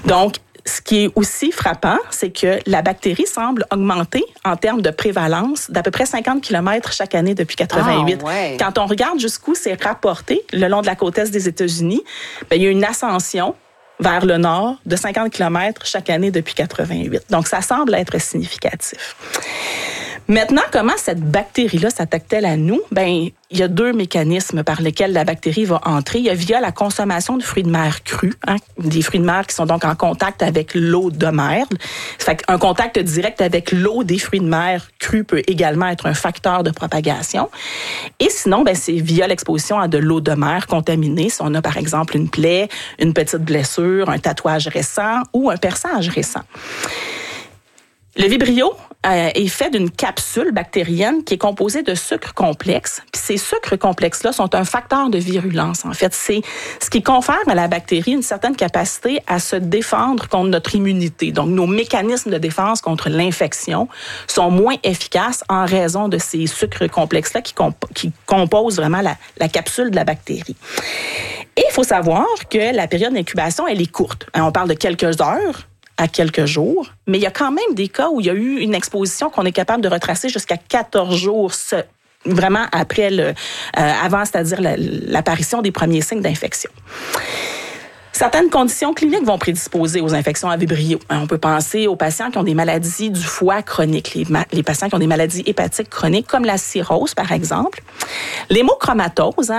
Donc, ce qui est aussi frappant, c'est que la bactérie semble augmenter en termes de prévalence d'à peu près 50 km chaque année depuis 88. Quand on regarde jusqu'où c'est rapporté le long de la côte est des États-Unis, il y a une ascension vers le nord de 50 km chaque année depuis 88. Donc, ça semble être significatif. Maintenant, comment cette bactérie-là s'attaque-t-elle à nous? Il y a 2 mécanismes par lesquels la bactérie va entrer. Il y a via la consommation de fruits de mer crus, des fruits de mer qui sont donc en contact avec l'eau de mer. Ça fait qu'un contact direct avec l'eau des fruits de mer crus peut également être un facteur de propagation. Et sinon, c'est via l'exposition à de l'eau de mer contaminée. Si on a, par exemple, une plaie, une petite blessure, un tatouage récent ou un perçage récent. Le Vibrio est fait d'une capsule bactérienne qui est composée de sucres complexes. Puis ces sucres complexes-là sont un facteur de virulence. En fait, c'est ce qui confère à la bactérie une certaine capacité à se défendre contre notre immunité. Donc, nos mécanismes de défense contre l'infection sont moins efficaces en raison de ces sucres complexes-là qui composent vraiment la capsule de la bactérie. Et il faut savoir que la période d'incubation, elle est courte. On parle de quelques heures à quelques jours, mais il y a quand même des cas où il y a eu une exposition qu'on est capable de retracer jusqu'à 14 jours, vraiment après avant, c'est-à-dire l'apparition des premiers signes d'infection. Certaines conditions cliniques vont prédisposer aux infections à Vibrio. On peut penser aux patients qui ont des maladies du foie chroniques, les patients qui ont des maladies hépatiques chroniques, comme la cirrhose, par exemple. L'hémochromatose,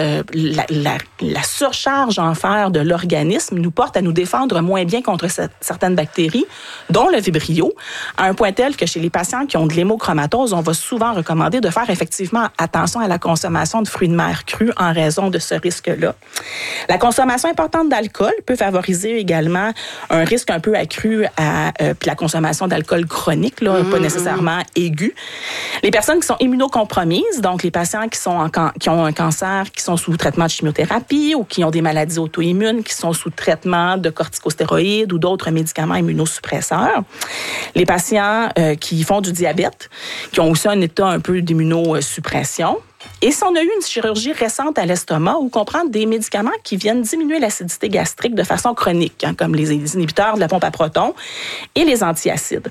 la surcharge en fer de l'organisme nous porte à nous défendre moins bien contre certaines bactéries, dont le Vibrio, à un point tel que chez les patients qui ont de l'hémochromatose, on va souvent recommander de faire effectivement attention à la consommation de fruits de mer crus en raison de ce risque-là. La consommation importante d'alcool peut favoriser également un risque un peu accru à la consommation d'alcool chronique, pas nécessairement aigu. Les personnes qui sont immunocompromises, donc les patients qui ont un cancer, qui sont sous traitement de chimiothérapie ou qui ont des maladies auto-immunes, qui sont sous traitement de corticostéroïdes ou d'autres médicaments immunosuppresseurs. Les patients qui font du diabète, qui ont aussi un état un peu d'immunosuppression. Et si on a eu une chirurgie récente à l'estomac ou qu'on prend des médicaments qui viennent diminuer l'acidité gastrique de façon chronique, comme les inhibiteurs de la pompe à protons et les antiacides.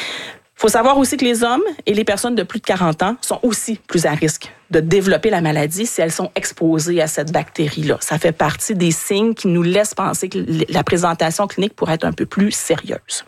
Il faut savoir aussi que les hommes et les personnes de plus de 40 ans sont aussi plus à risque de développer la maladie si elles sont exposées à cette bactérie-là. Ça fait partie des signes qui nous laissent penser que la présentation clinique pourrait être un peu plus sérieuse.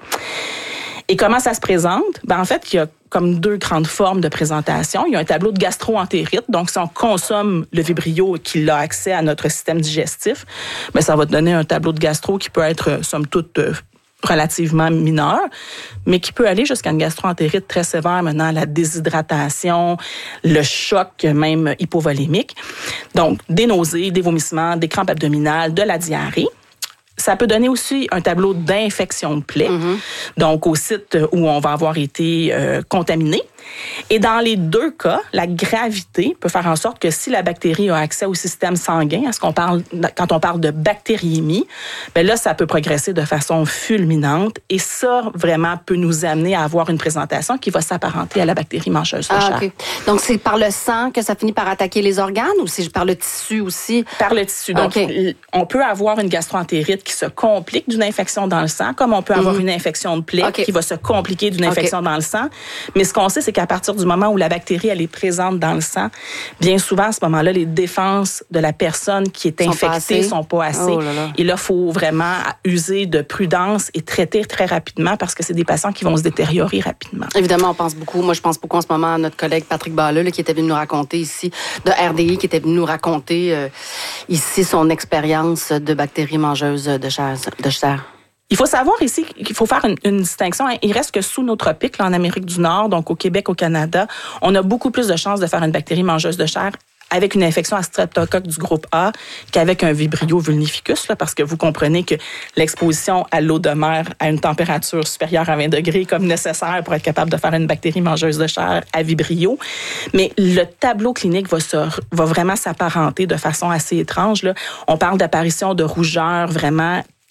Et comment ça se présente? En fait, il y a comme 2 grandes formes de présentation. Il y a un tableau de gastro-entérite. Donc, si on consomme le Vibrio et qu'il a accès à notre système digestif, ça va te donner un tableau de gastro qui peut être, somme toute, relativement mineur, mais qui peut aller jusqu'à une gastro-entérite très sévère, menant à la déshydratation, le choc même hypovolémique. Donc, des nausées, des vomissements, des crampes abdominales, de la diarrhée. Ça peut donner aussi un tableau d'infection de plaie, donc au site où on va avoir été contaminé. Et dans les 2 cas, la gravité peut faire en sorte que si la bactérie a accès au système sanguin, quand on parle de bactériémie, là, ça peut progresser de façon fulminante. Et ça, vraiment, peut nous amener à avoir une présentation qui va s'apparenter à la bactérie mangeuse de chair. Okay. Donc, c'est par le sang que ça finit par attaquer les organes ou c'est par le tissu aussi? Par le tissu. Donc, on peut avoir une gastro-entérite qui se complique d'une infection dans le sang, comme on peut avoir une infection de plaie qui va se compliquer d'une infection dans le sang. Mais ce qu'on sait, c'est qu'à partir du moment où la bactérie elle est présente dans le sang, bien souvent à ce moment-là, les défenses de la personne qui est infectée sont pas assez. Et là, il faut vraiment user de prudence et traiter très rapidement parce que c'est des patients qui vont se détériorer rapidement. Évidemment, moi je pense beaucoup en ce moment à notre collègue Patrick Balleux qui était venu nous raconter ici, de RDI, qui était venu nous raconter ici son expérience de bactéries mangeuses de chair. Il faut savoir ici qu'il faut faire une distinction. Il reste que sous nos tropiques, là, en Amérique du Nord, donc au Québec, au Canada, on a beaucoup plus de chances de faire une bactérie mangeuse de chair avec une infection à streptocoque du groupe A qu'avec un Vibrio vulnificus, parce que vous comprenez que l'exposition à l'eau de mer à une température supérieure à 20 degrés est comme nécessaire pour être capable de faire une bactérie mangeuse de chair à Vibrio. Mais le tableau clinique va vraiment s'apparenter de façon assez étrange. On parle d'apparition de rougeur vraiment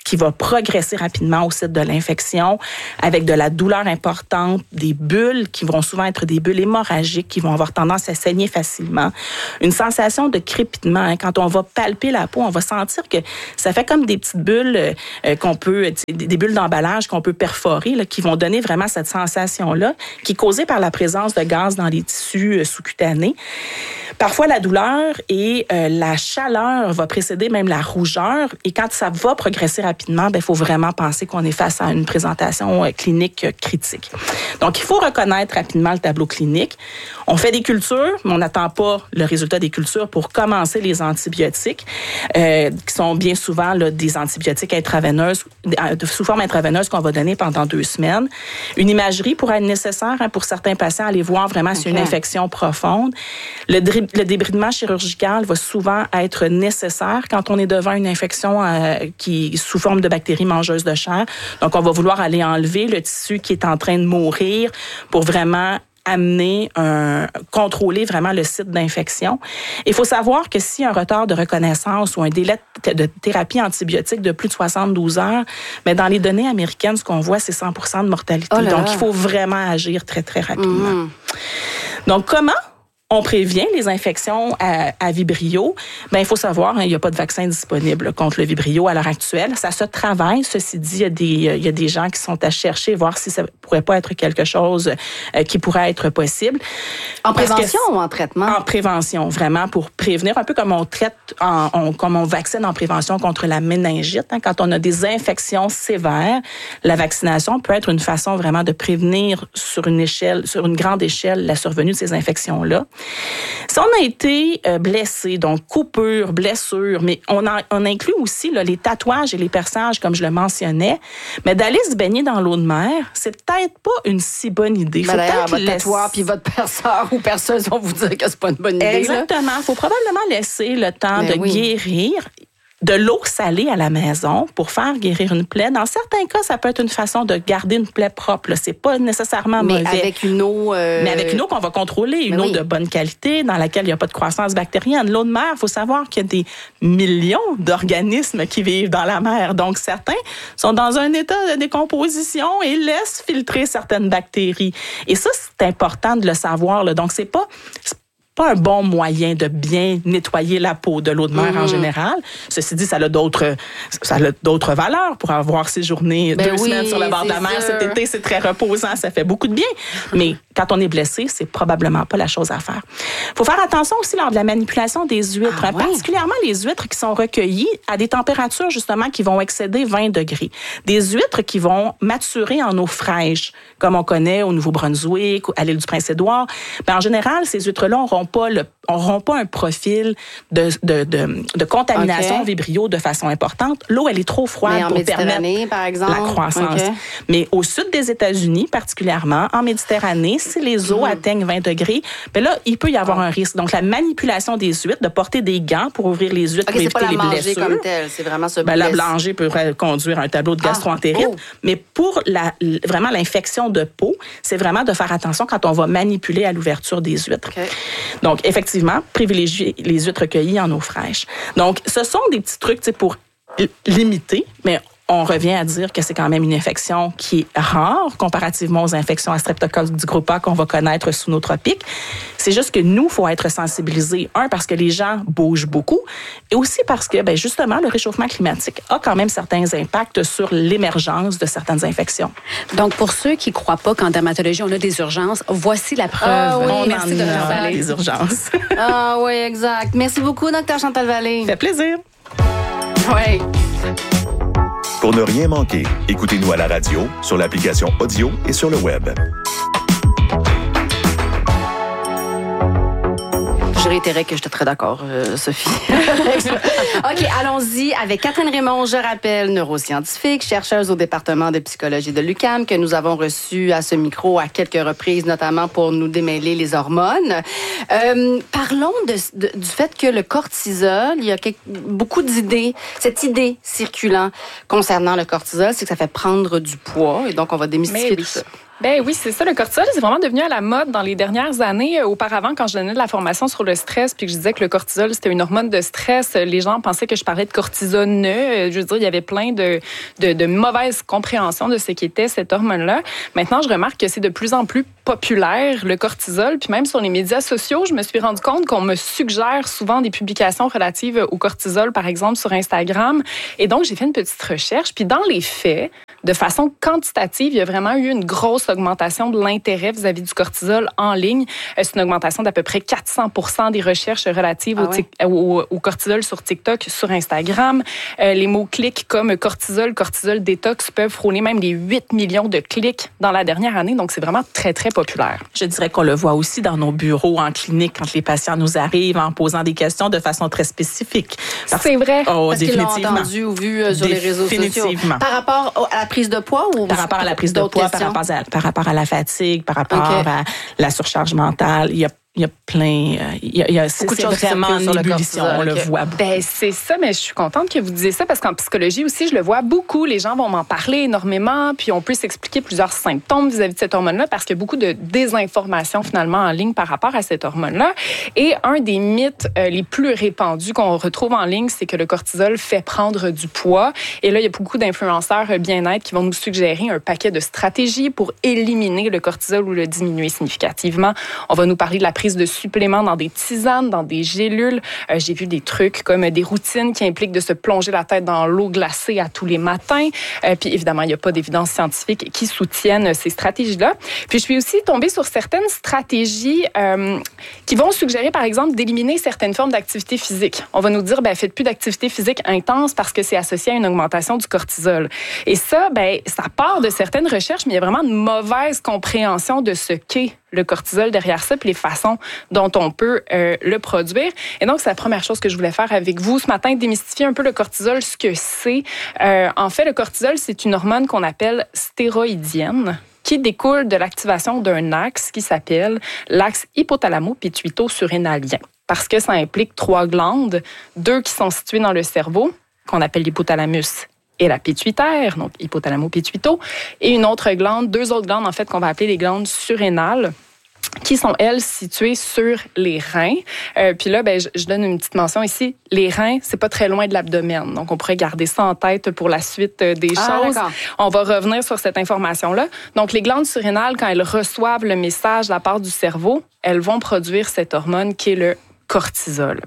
qui va progresser rapidement au site de l'infection, avec de la douleur importante, des bulles qui vont souvent être des bulles hémorragiques, qui vont avoir tendance à saigner facilement, une sensation de crépitement. Hein. Quand on va palper la peau, on va sentir que ça fait comme des petites bulles des bulles d'emballage qu'on peut perforer, là, qui vont donner vraiment cette sensation-là, qui est causée par la présence de gaz dans les tissus sous-cutanés. Parfois, la douleur et la chaleur va précéder même la rougeur. Et quand ça va progresser rapidement, il faut vraiment penser qu'on est face à une présentation clinique critique. Donc, il faut reconnaître rapidement le tableau clinique. On fait des cultures, mais on n'attend pas le résultat des cultures pour commencer les antibiotiques, qui sont bien souvent là, des antibiotiques intraveineuses, sous forme intraveineuse qu'on va donner pendant 2 semaines. Une imagerie pourrait être nécessaire pour certains patients, aller voir vraiment s'il y a une infection profonde. Le débridement chirurgical va souvent être nécessaire quand on est devant une infection qui est sous forme de bactéries mangeuses de chair. Donc, on va vouloir aller enlever le tissu qui est en train de mourir pour vraiment contrôler vraiment le site d'infection. Il faut savoir que si un retard de reconnaissance ou un délai de thérapie antibiotique de plus de 72 heures, mais dans les données américaines, ce qu'on voit, c'est 100% de mortalité. Donc, il faut vraiment agir très, très rapidement. Donc, comment on prévient les infections à Vibrio? Il faut savoir, il n'y a pas de vaccin disponible contre le Vibrio à l'heure actuelle. Ça se travaille. Ceci dit, il y a des gens qui sont à chercher, voir si ça pourrait pas être quelque chose qui pourrait être possible. En prévention ou en traitement? En prévention, vraiment, pour prévenir, un peu comme on traite, comme on vaccine en prévention contre la méningite. Hein, quand on a des infections sévères, la vaccination peut être une façon vraiment de prévenir sur une grande échelle, la survenue de ces infections-là. Si on a été blessé, donc coupure, blessure, mais on inclut aussi là, les tatouages et les perçages, comme je le mentionnais, mais d'aller se baigner dans l'eau de mer, c'est peut-être pas une si bonne idée. Faut d'ailleurs, votre tatoueur puis votre perceur ou perceuse vont vous dire que c'est pas une bonne idée. Exactement. Il faut probablement laisser le temps de guérir. De l'eau salée à la maison pour faire guérir une plaie. Dans certains cas, ça peut être une façon de garder une plaie propre. Là. C'est pas nécessairement mauvais. Mais avec une eau... Mais avec une eau qu'on va contrôler, une eau de bonne qualité, dans laquelle il n'y a pas de croissance bactérienne. L'eau de mer, il faut savoir qu'il y a des millions d'organismes qui vivent dans la mer. Donc, certains sont dans un état de décomposition et laissent filtrer certaines bactéries. Et ça, c'est important de le savoir. Là. Donc, c'est pas un bon moyen de bien nettoyer la peau de l'eau de mer en général. Ceci dit, ça a d'autres valeurs pour avoir séjourné 2 semaines sur le bord de la mer cet été. C'est très reposant, ça fait beaucoup de bien. Mais quand on est blessé, c'est probablement pas la chose à faire. Il faut faire attention aussi lors de la manipulation des huîtres, particulièrement les huîtres qui sont recueillies à des températures justement qui vont excéder 20 degrés. Des huîtres qui vont maturer en eau fraîche, comme on connaît au Nouveau-Brunswick, à l'île du Prince-Édouard. En général, ces huîtres-là n'auront pas un profil de contamination Vibrio de façon importante. L'eau, elle est trop froide pour permettre par exemple, la croissance. Mais au sud des États-Unis, particulièrement, en Méditerranée, si les eaux atteignent 20 degrés, là, il peut y avoir un risque. Donc, la manipulation des huîtres, de porter des gants pour ouvrir les huîtres pour éviter les blessures. Comme telle, c'est vraiment ce la blanger peut conduire à un tableau de gastro-entérite. Mais pour vraiment l'infection de peau, c'est vraiment de faire attention quand on va manipuler à l'ouverture des huîtres. Donc, effectivement, privilégier les huîtres recueillies en eau fraîche. Donc, ce sont des petits trucs pour limiter, mais on revient à dire que c'est quand même une infection qui est rare comparativement aux infections à streptocoque du groupe A qu'on va connaître sous nos tropiques. C'est juste que nous, il faut être sensibilisés. Parce que les gens bougent beaucoup et aussi parce que, justement, le réchauffement climatique a quand même certains impacts sur l'émergence de certaines infections. Donc, pour ceux qui ne croient pas qu'en dermatologie, on a des urgences, voici la preuve. Merci de nous parler des urgences. Oui, exact. Merci beaucoup, Dr. Chantal Vallée. Ça fait plaisir. Oui. Pour ne rien manquer, écoutez-nous à la radio, sur l'application audio et sur le web. Je réitérais que j'étais très d'accord, Sophie. OK, allons-y avec Catherine Raymond, je rappelle, neuroscientifique, chercheuse au département de psychologie de l'UQAM, que nous avons reçue à ce micro à quelques reprises, notamment pour nous démêler les hormones. Parlons du fait que le cortisol, il y a beaucoup d'idées, cette idée circulant concernant le cortisol, c'est que ça fait prendre du poids, et donc on va démystifier tout ça. Ben oui, c'est ça. Le cortisol, c'est vraiment devenu à la mode dans les dernières années. Auparavant, quand je donnais de la formation sur le stress, puis que je disais que le cortisol, c'était une hormone de stress, les gens pensaient que je parlais de cortisone. Je veux dire, il y avait plein de mauvaises compréhensions de ce qu'était cette hormone-là. Maintenant, je remarque que c'est de plus en plus populaire, le cortisol. Puis même sur les médias sociaux, je me suis rendu compte qu'on me suggère souvent des publications relatives au cortisol, par exemple, sur Instagram. Et donc, j'ai fait une petite recherche. Puis dans les faits, de façon quantitative, il y a vraiment eu une grosse augmentation de l'intérêt vis-à-vis du cortisol en ligne. C'est une augmentation d'à peu près 400% des recherches relatives au cortisol sur TikTok, sur Instagram. Les mots-clics comme cortisol détox peuvent frôler même les 8 millions de clics dans la dernière année. Donc, c'est vraiment très, très populaire. Je dirais qu'on le voit aussi dans nos bureaux en clinique quand les patients nous arrivent en posant des questions de façon très spécifique. C'est vrai. Parce qu'ils l'ont entendu ou vu sur les réseaux sociaux. Par rapport à la prise de poids ou par rapport à la prise de poids, par rapport à la fatigue, par rapport à la surcharge mentale, il y a plein... c'est vraiment une ébullition, on le voit beaucoup. Ben, c'est ça, mais je suis contente que vous disiez ça parce qu'en psychologie aussi, je le vois beaucoup. Les gens vont m'en parler énormément, puis on peut s'expliquer plusieurs symptômes vis-à-vis de cette hormone-là parce qu'il y a beaucoup de désinformation finalement en ligne par rapport à cette hormone-là. Et un des mythes les plus répandus qu'on retrouve en ligne, c'est que le cortisol fait prendre du poids. Et là, il y a beaucoup d'influenceurs bien-être qui vont nous suggérer un paquet de stratégies pour éliminer le cortisol ou le diminuer significativement. On va nous parler de la prise de suppléments dans des tisanes, dans des gélules. J'ai vu des trucs comme des routines qui impliquent de se plonger la tête dans l'eau glacée à tous les matins. Puis évidemment, il n'y a pas d'évidence scientifique qui soutiennent ces stratégies-là. Puis je suis aussi tombée sur certaines stratégies qui vont suggérer, par exemple, d'éliminer certaines formes d'activité physique. On va nous dire, faites plus d'activité physique intense parce que c'est associé à une augmentation du cortisol. Et ça, ça part de certaines recherches, mais il y a vraiment une mauvaise compréhension de ce qu'est le cortisol derrière ça, puis les façons dont on peut le produire. Et donc, c'est la première chose que je voulais faire avec vous ce matin, démystifier un peu le cortisol, ce que c'est. En fait, le cortisol, c'est une hormone qu'on appelle stéroïdienne, qui découle de l'activation d'un axe qui s'appelle l'axe hypothalamo-pituito-surrénalien. Parce que ça implique 3 glandes, 2 qui sont situées dans le cerveau, qu'on appelle l'hypothalamus et la pituitaire, donc hypothalamo-pituito, et une autre glande, 2 autres glandes, en fait, qu'on va appeler les glandes surrénales, qui sont, elles, situées sur les reins. Puis là, je donne une petite mention ici. Les reins, c'est pas très loin de l'abdomen. Donc, on pourrait garder ça en tête pour la suite des choses. D'accord. On va revenir sur cette information-là. Donc, les glandes surrénales, quand elles reçoivent le message de la part du cerveau, elles vont produire cette hormone qui est le cortisol.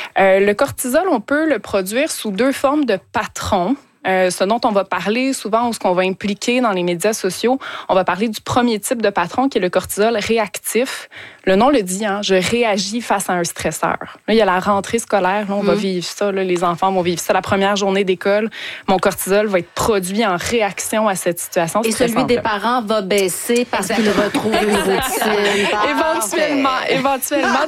Le cortisol, on peut le produire sous 2 formes de patrons. Ce dont on va parler souvent ou ce qu'on va impliquer dans les médias sociaux, on va parler du premier type de patron qui est le cortisol réactif. Le nom le dit, je réagis face à un stresseur. Là, il y a la rentrée scolaire, là, on va vivre ça, là, les enfants vont vivre ça. La première journée d'école, mon cortisol va être produit en réaction à cette situation stressante. Et celui des parents va baisser parce qu'ils retrouvent une routine. Éventuellement.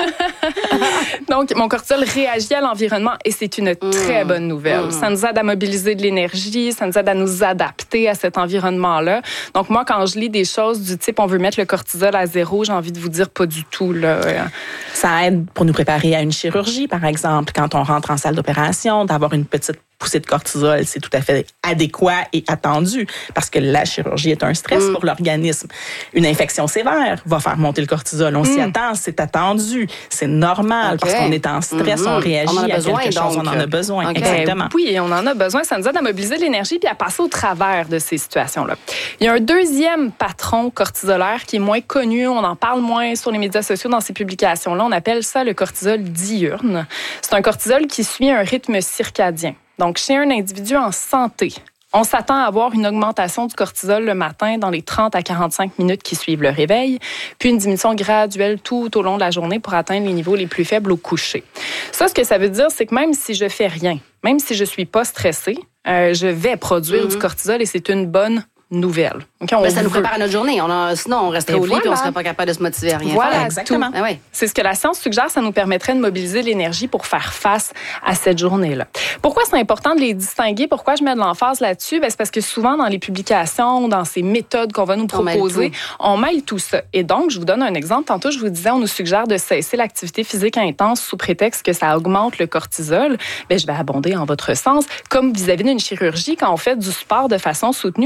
Donc, mon cortisol réagit à l'environnement et c'est une très bonne nouvelle. Ça nous aide à mobiliser de l'énergie, ça nous aide à nous adapter à cet environnement-là. Donc, moi, quand je lis des choses du type « on veut mettre le cortisol à 0 », j'ai envie de vous dire pas du tout. Là. Ça aide pour nous préparer à une chirurgie, par exemple, quand on rentre en salle d'opération, d'avoir une petite poussée de cortisol, c'est tout à fait adéquat et attendu parce que la chirurgie est un stress pour l'organisme. Une infection sévère va faire monter le cortisol. On s'y attend, c'est attendu, c'est normal parce qu'on est en stress, on réagit à quelque chose, on en a besoin. Exactement. Oui, on en a besoin. Ça nous aide à mobiliser de l'énergie puis à passer au travers de ces situations-là. Il y a un deuxième patron cortisolaire qui est moins connu, on en parle moins sur les médias sociaux dans ces publications-là. On appelle ça le cortisol diurne. C'est un cortisol qui suit un rythme circadien. Donc, chez un individu en santé, on s'attend à avoir une augmentation du cortisol le matin dans les 30 à 45 minutes qui suivent le réveil, puis une diminution graduelle tout au long de la journée pour atteindre les niveaux les plus faibles au coucher. Ça, ce que ça veut dire, c'est que même si je fais rien, même si je suis pas stressée, je vais produire du cortisol et c'est une bonne nouvelle. Okay, ça nous prépare à notre journée. Sinon, on resterait au lit et on ne serait pas capable de se motiver à rien faire. Voilà, exactement. C'est ce que la science suggère. Ça nous permettrait de mobiliser l'énergie pour faire face à cette journée-là. Pourquoi c'est important de les distinguer? Pourquoi je mets de l'emphase là-dessus? C'est parce que souvent, dans les publications, dans ces méthodes qu'on va nous proposer, on mêle tout ça. Et donc, je vous donne un exemple. Tantôt, je vous disais, on nous suggère de cesser l'activité physique intense sous prétexte que ça augmente le cortisol. Je vais abonder en votre sens. Comme vis-à-vis d'une chirurgie, quand on fait du sport de façon soutenue, oui,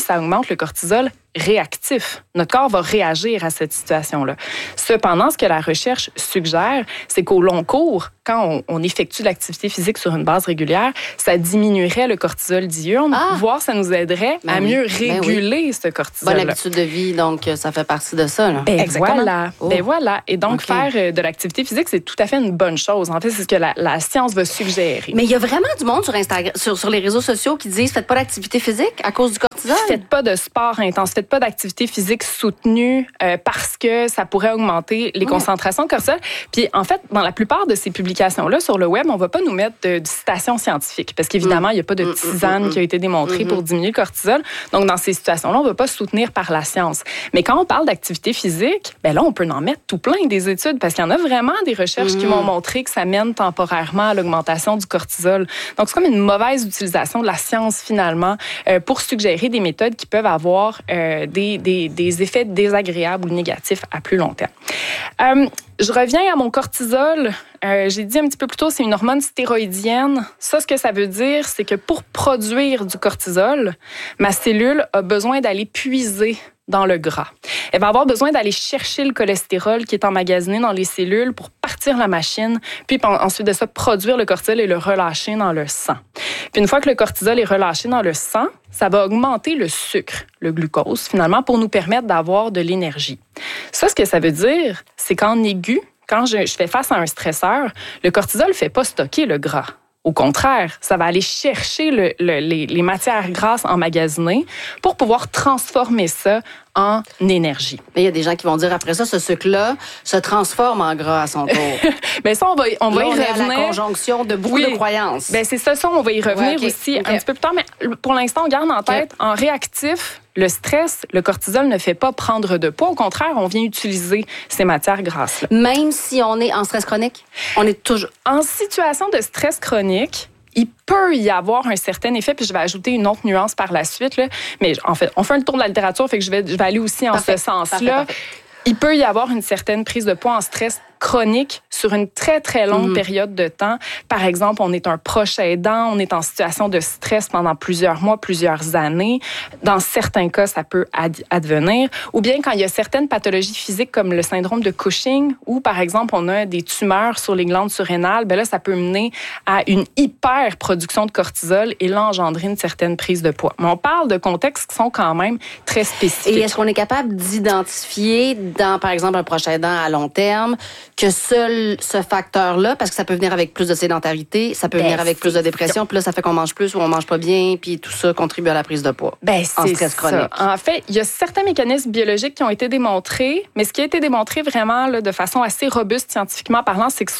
ça augmente le cortisol réactif. Notre corps va réagir à cette situation-là. Cependant, ce que la recherche suggère, c'est qu'au long cours, quand on effectue de l'activité physique sur une base régulière, ça diminuerait le cortisol diurne, voire ça nous aiderait à mieux réguler ce cortisol. Bonne habitude de vie, donc ça fait partie de ça. Là. Voilà. Voilà. Et donc, faire de l'activité physique, c'est tout à fait une bonne chose. En fait, c'est ce que la science va suggérer. Mais il y a vraiment du monde sur Instagram, sur les réseaux sociaux qui disent « Faites pas d'activité physique à cause du cortisol. » Faites pas de sport intense, faites pas d'activité physique soutenue parce que ça pourrait augmenter les concentrations de cortisol. Puis, en fait, dans la plupart de ces publications-là sur le web, on va pas nous mettre de citations scientifiques parce qu'évidemment, il n'y a pas de tisane qui a été démontrée pour diminuer le cortisol. Donc, dans ces situations-là, on va pas se soutenir par la science. Mais quand on parle d'activité physique, ben là, on peut en mettre tout plein des études parce qu'il y en a vraiment des recherches qui vont montrer que ça mène temporairement à l'augmentation du cortisol. Donc, c'est comme une mauvaise utilisation de la science, finalement, pour suggérer des méthodes qui peuvent avoir des effets désagréables ou négatifs à plus long terme. Je reviens à mon cortisol. J'ai dit un petit peu plus tôt, c'est une hormone stéroïdienne. Ça, ce que ça veut dire, c'est que pour produire du cortisol, ma cellule a besoin d'aller puiser dans le gras. Elle va avoir besoin d'aller chercher le cholestérol qui est emmagasiné dans les cellules pour partir la machine, puis ensuite de ça, produire le cortisol et le relâcher dans le sang. Puis une fois que le cortisol est relâché dans le sang, ça va augmenter le sucre, le glucose, finalement, pour nous permettre d'avoir de l'énergie. Ça, ce que ça veut dire, c'est qu'en aigu, quand je fais face à un stresseur, le cortisol ne fait pas stocker le gras. Au contraire, ça va aller chercher les matières grasses emmagasinées pour pouvoir transformer ça en énergie. Mais il y a des gens qui vont dire après ça, ce sucre-là se transforme en gras à son tour. Bien, ça, on va y revenir. À la conjonction de beaucoup de croyances. Bien, c'est ça, on va y revenir aussi un petit peu plus tard. Mais pour l'instant, on garde en tête, en réactif, le stress, le cortisol ne fait pas prendre de poids. Au contraire, on vient utiliser ces matières grasses-là. Même si on est en stress chronique, on est toujours... En situation de stress chronique, il peut y avoir un certain effet, puis je vais ajouter une autre nuance par la suite, là. Mais en fait, on fait un tour de la littérature, fait que je vais aller aussi en ce sens-là. Parfait. Il peut y avoir une certaine prise de poids en stress chronique sur une très, très longue période de temps. Par exemple, on est un proche aidant, on est en situation de stress pendant plusieurs mois, plusieurs années. Dans certains cas, ça peut advenir. Ou bien quand il y a certaines pathologies physiques comme le syndrome de Cushing, où, par exemple, on a des tumeurs sur les glandes surrénales, bien là, ça peut mener à une hyper-production de cortisol et là, engendrer une certaine prise de poids. Mais on parle de contextes qui sont quand même très spécifiques. Et est-ce qu'on est capable d'identifier, dans, par exemple, un proche aidant à long terme, que seul ce facteur-là, parce que ça peut venir avec plus de sédentarité, ça peut venir avec plus de dépression, puis là, ça fait qu'on mange plus ou on mange pas bien, puis tout ça contribue à la prise de poids en stress chronique. En fait, il y a certains mécanismes biologiques qui ont été démontrés, mais ce qui a été démontré vraiment là, de façon assez robuste scientifiquement parlant, c'est que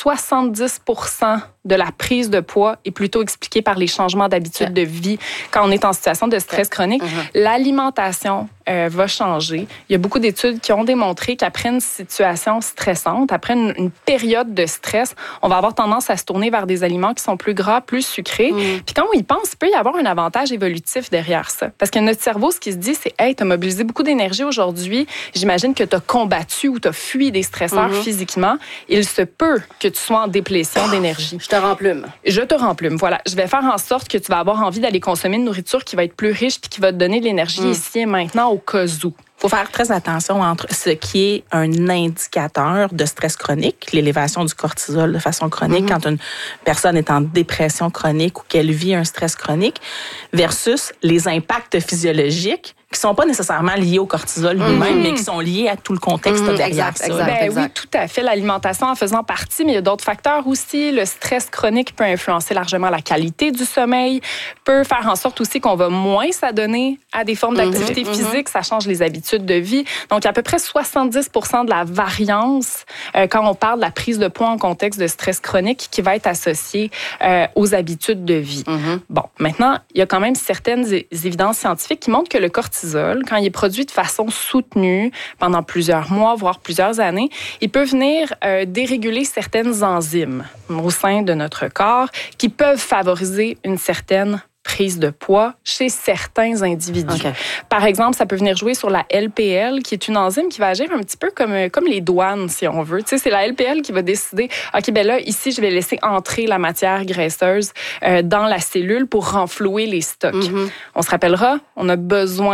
70% de la prise de poids est plutôt expliquée par les changements d'habitude de vie quand on est en situation de stress chronique. L'alimentation va changer. Il y a beaucoup d'études qui ont démontré qu'après une situation stressante, après une période de stress, on va avoir tendance à se tourner vers des aliments qui sont plus gras, plus sucrés. Puis quand on y pense, il peut y avoir un avantage évolutif derrière ça. Parce que notre cerveau, ce qui se dit, c'est « Hey, tu as mobilisé beaucoup d'énergie aujourd'hui. J'imagine que tu as combattu ou tu as fui des stresseurs physiquement. Il se peut que tu sois en déplétion d'énergie. » Je te remplume. Je te remplume, voilà. Je vais faire en sorte que tu vas avoir envie d'aller consommer une nourriture qui va être plus riche puis qui va te donner de l'énergie ici et maintenant au cas où. Il faut faire très attention entre ce qui est un indicateur de stress chronique, l'élévation du cortisol de façon chronique quand une personne est en dépression chronique ou qu'elle vit un stress chronique, versus les impacts physiologiques qui sont pas nécessairement liés au cortisol lui-même, mais qui sont liés à tout le contexte derrière ça. Exact. Oui, tout à fait. L'alimentation en faisant partie, mais il y a d'autres facteurs aussi. Le stress chronique peut influencer largement la qualité du sommeil, peut faire en sorte aussi qu'on va moins s'adonner à des formes d'activité physique. Ça change les habitudes de vie. Donc, il y a à peu près 70% de la variance quand on parle de la prise de poids en contexte de stress chronique qui va être associée aux habitudes de vie. Bon, maintenant, il y a quand même certaines évidences scientifiques qui montrent que le cortisol, quand il est produit de façon soutenue pendant plusieurs mois, voire plusieurs années, il peut venir déréguler certaines enzymes au sein de notre corps qui peuvent favoriser une certaine prise de poids chez certains individus. Par exemple, ça peut venir jouer sur la LPL, qui est une enzyme qui va agir un petit peu comme les douanes, si on veut. Tu sais, c'est la LPL qui va décider, OK, ben là, ici, je vais laisser entrer la matière graisseuse dans la cellule pour renflouer les stocks. On se rappellera, on a besoin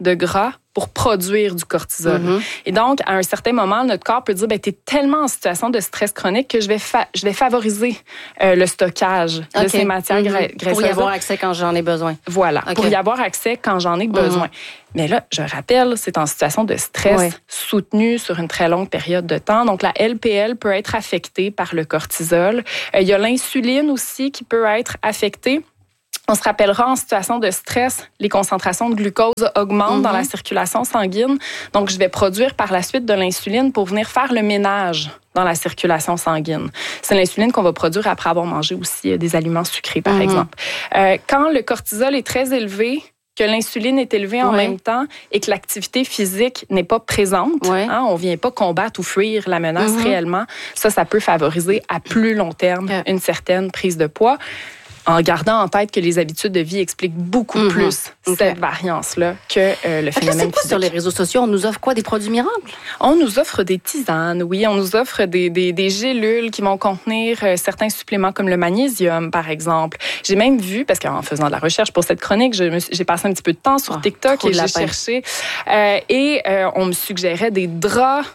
de gras pour produire du cortisol. Et donc, à un certain moment, notre corps peut dire, tu es tellement en situation de stress chronique que je vais favoriser le stockage de ces matières graisseuses. Pour y avoir accès quand j'en ai besoin. Voilà, pour y avoir accès quand j'en ai besoin. Mais là, je rappelle, c'est en situation de stress soutenu sur une très longue période de temps. Donc, la LPL peut être affectée par le cortisol. Il y a l'insuline aussi qui peut être affectée. On se rappellera, en situation de stress, les concentrations de glucose augmentent dans la circulation sanguine. Donc, je vais produire par la suite de l'insuline pour venir faire le ménage dans la circulation sanguine. C'est l'insuline qu'on va produire après avoir mangé aussi des aliments sucrés, par exemple. Quand le cortisol est très élevé, que l'insuline est élevée en même temps et que l'activité physique n'est pas présente, on ne vient pas combattre ou fuir la menace réellement, ça peut favoriser à plus long terme une certaine prise de poids, en gardant en tête que les habitudes de vie expliquent beaucoup plus cette variance-là que le phénomène physique. Sur les réseaux sociaux, on nous offre quoi? Des produits miracles? On nous offre des tisanes, oui. On nous offre des gélules qui vont contenir certains suppléments comme le magnésium, par exemple. J'ai même vu, parce qu'en faisant de la recherche pour cette chronique, j'ai passé un petit peu de temps sur TikTok et j'ai cherché. On me suggérait des draps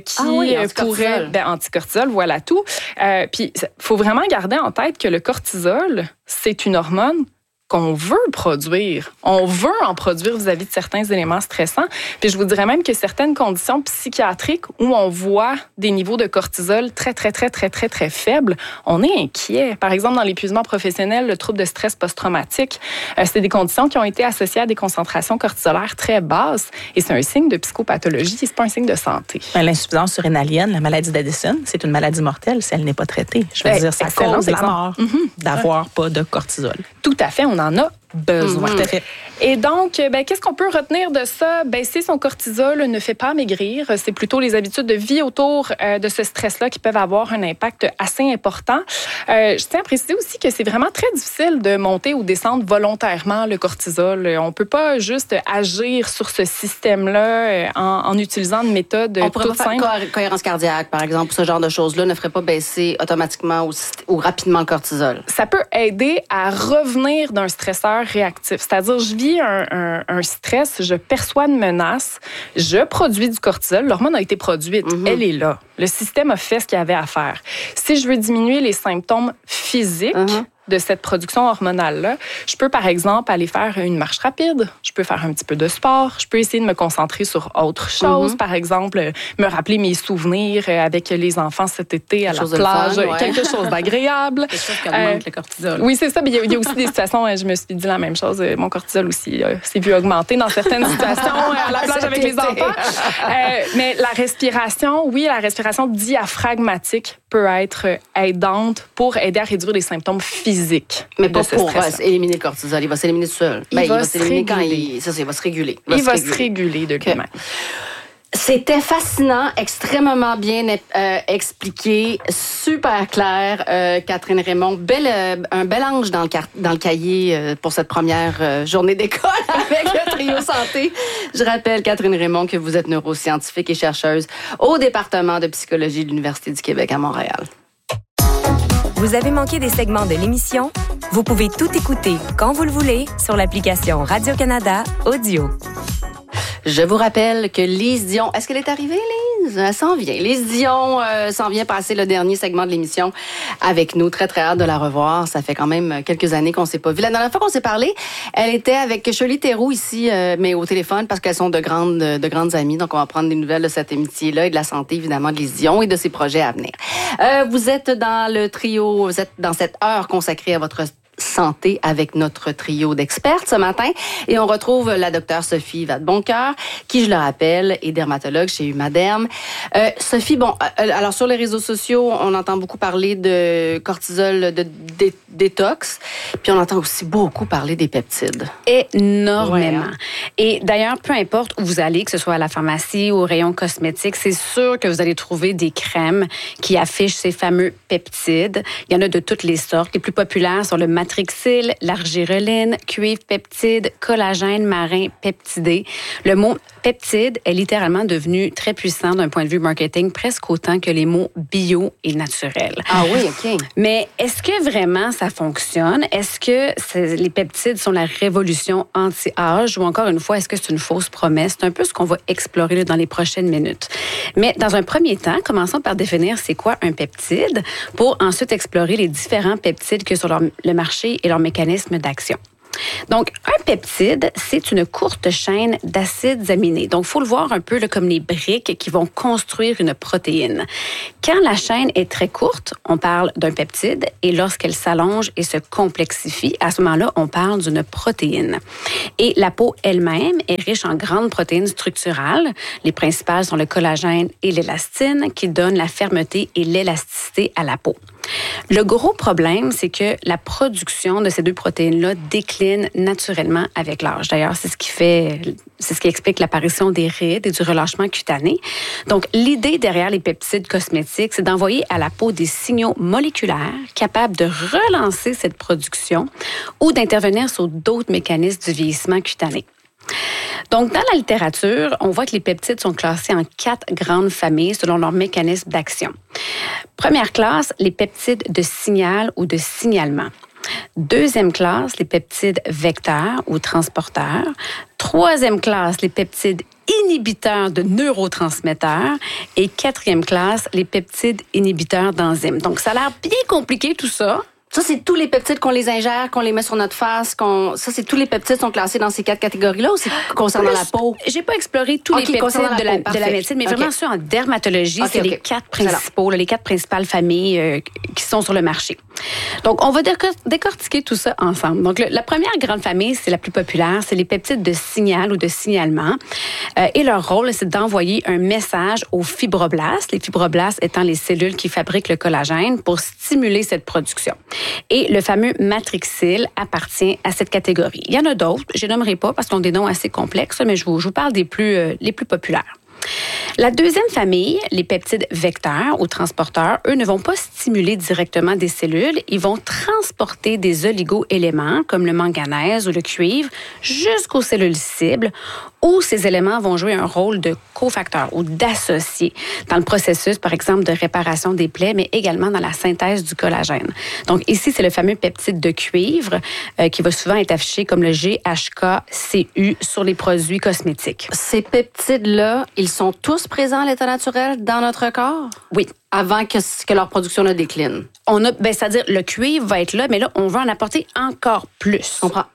qui pourraient... anticortisol, voilà tout. Puis, il faut vraiment garder en tête que le cortisol, c'est une hormone qu'on veut produire. On veut en produire vis-à-vis de certains éléments stressants. Puis je vous dirais même que certaines conditions psychiatriques où on voit des niveaux de cortisol très, très, très, très, très, très faibles, on est inquiet. Par exemple, dans l'épuisement professionnel, le trouble de stress post-traumatique, c'est des conditions qui ont été associées à des concentrations cortisolaires très basses et c'est un signe de psychopathologie, c'est pas un signe de santé. L'insuffisance surrénalienne, la maladie d'Addison, c'est une maladie mortelle si elle n'est pas traitée. Je veux dire, ça cause la mort d'avoir pas de cortisol. Tout à fait, on en a besoin. Tout à fait. Et donc, qu'est-ce qu'on peut retenir de ça? Si son cortisol ne fait pas maigrir, c'est plutôt les habitudes de vie autour de ce stress-là qui peuvent avoir un impact assez important. Je tiens à préciser aussi que c'est vraiment très difficile de monter ou descendre volontairement le cortisol. On peut pas juste agir sur ce système-là en utilisant une méthode toute simple. Cohérence cardiaque, par exemple, ce genre de choses-là ne ferait pas baisser automatiquement ou rapidement le cortisol. Ça peut aider à revenir d'un stresseur réactif. C'est-à-dire, je vis un stress, je perçois une menace, je produis du cortisol, l'hormone a été produite, elle est là. Le système a fait ce qu'il avait à faire. Si je veux diminuer les symptômes physiques de cette production hormonale-là, je peux, par exemple, aller faire une marche rapide, je peux faire un petit peu de sport, je peux essayer de me concentrer sur autre chose, par exemple, me rappeler mes souvenirs avec les enfants cet été à la plage, quelque chose d'agréable. Quelque chose qui augmente le cortisol. Oui, c'est ça, mais il y a aussi des situations, je me suis dit la même chose, mon cortisol aussi s'est vu augmenter dans certaines situations à la plage avec les enfants. Mais la respiration, la respiration diaphragmatique peut être aidante pour aider à réduire les symptômes physiques. Mais pas pour éliminer le cortisol. Il va s'éliminer tout seul. Il va s'éliminer quand il va se réguler. Il va se réguler de lui-même. C'était fascinant, extrêmement bien expliqué, super clair. Catherine Raymond, un bel ange dans le cahier pour cette première journée d'école avec le trio santé. Je rappelle, Catherine Raymond, que vous êtes neuroscientifique et chercheuse au département de psychologie de l'Université du Québec à Montréal. Vous avez manqué des segments de l'émission? Vous pouvez tout écouter quand vous le voulez sur l'application Radio-Canada Audio. Je vous rappelle que Lise Dion... Est-ce qu'elle est arrivée, Lise? Elle s'en vient. Lise Dion s'en vient passer le dernier segment de l'émission avec nous. Très, très hâte de la revoir. Ça fait quand même quelques années qu'on ne s'est pas vu. La dernière fois qu'on s'est parlé, elle était avec Shirley Théroux ici, mais au téléphone, parce qu'elles sont de grandes amies. Donc, on va prendre des nouvelles de cette amitié-là et de la santé, évidemment, de Lise Dion et de ses projets à venir. Vous êtes dans le trio, vous êtes dans cette heure consacrée à votre santé avec notre trio d'expertes ce matin. Et on retrouve la docteure Sophie Vadeboncoeur, qui, je le rappelle, est dermatologue chez Humaderm. Sophie, alors sur les réseaux sociaux, on entend beaucoup parler de cortisol, de détox, puis on entend aussi beaucoup parler des peptides. Énormément. Et d'ailleurs, peu importe où vous allez, que ce soit à la pharmacie ou au rayon cosmétique, c'est sûr que vous allez trouver des crèmes qui affichent ces fameux peptides. Il y en a de toutes les sortes. Les plus populaires sont le matrixyl, l'argireline, cuivre peptide, collagène marin peptidé. Le mot peptide est littéralement devenu très puissant d'un point de vue marketing, presque autant que les mots bio et naturel. Ah oui, OK. Mais est-ce que vraiment ça fonctionne? Est-ce que les peptides sont la révolution anti-âge ou encore une fois, est-ce que c'est une fausse promesse? C'est un peu ce qu'on va explorer là, dans les prochaines minutes. Mais dans un premier temps, commençons par définir c'est quoi un peptide pour ensuite explorer les différents peptides que sur le marché et leur mécanisme d'action. Donc, un peptide, c'est une courte chaîne d'acides aminés. Donc, il faut le voir un peu là, comme les briques qui vont construire une protéine. Quand la chaîne est très courte, on parle d'un peptide et lorsqu'elle s'allonge et se complexifie, à ce moment-là, on parle d'une protéine. Et la peau elle-même est riche en grandes protéines structurales. Les principales sont le collagène et l'élastine qui donnent la fermeté et l'élasticité à la peau. Le gros problème, c'est que la production de ces deux protéines-là décline naturellement avec l'âge. D'ailleurs, c'est ce qui explique l'apparition des rides et du relâchement cutané. Donc, l'idée derrière les peptides cosmétiques, c'est d'envoyer à la peau des signaux moléculaires capables de relancer cette production ou d'intervenir sur d'autres mécanismes du vieillissement cutané. Donc, dans la littérature, on voit que les peptides sont classés en 4 grandes familles selon leur mécanisme d'action. Première classe, les peptides de signal ou de signalement. Deuxième classe, les peptides vecteurs ou transporteurs. Troisième classe, les peptides inhibiteurs de neurotransmetteurs. Et quatrième classe, les peptides inhibiteurs d'enzymes. Donc, ça a l'air bien compliqué tout ça. Ça, c'est tous les peptides qu'on les ingère, qu'on les met sur notre face. Ça, c'est tous les peptides sont classés dans ces 4 catégories-là ou c'est concernant la peau? J'ai pas exploré tous les peptides de la médecine, mais vraiment ceux en dermatologie, c'est les 4 principaux, les 4 principales familles qui sont sur le marché. Donc, on va décortiquer tout ça ensemble. Donc, la première grande famille, c'est la plus populaire, c'est les peptides de signal ou de signalement. Et leur rôle, c'est d'envoyer un message aux fibroblastes, les fibroblastes étant les cellules qui fabriquent le collagène, pour stimuler cette production. Et le fameux matrixyl appartient à cette catégorie. Il y en a d'autres, je ne nommerai pas parce qu'ils ont des noms assez complexes, mais je vous parle les plus populaires. La deuxième famille, les peptides vecteurs ou transporteurs, eux ne vont pas stimuler directement des cellules, ils vont transporter des oligo-éléments comme le manganèse ou le cuivre jusqu'aux cellules cibles où ces éléments vont jouer un rôle de cofacteur ou d'associé dans le processus, par exemple, de réparation des plaies, mais également dans la synthèse du collagène. Donc ici, c'est le fameux peptide de cuivre qui va souvent être affiché comme le GHK-CU sur les produits cosmétiques. Ces peptides-là, ils sont tous présents à l'état naturel dans notre corps? Oui. Avant que leur production ne décline? C'est-à-dire le cuivre va être là, mais là, on va en apporter encore plus. Je comprends.